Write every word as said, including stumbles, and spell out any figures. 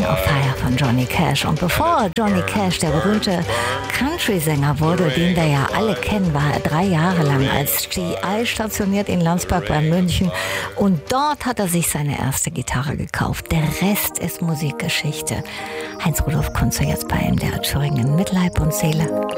of Fire von Johnny Cash. Und bevor Johnny Cash der berühmte Country-Sänger wurde, den wir ja alle kennen, war er drei Jahre lang als G I stationiert in Landsberg bei München. Und dort hat er sich seine erste Gitarre gekauft. Der Rest ist Musikgeschichte. Heinz Rudolf Kunze jetzt bei M D R Thüringen mit Leib und Seele.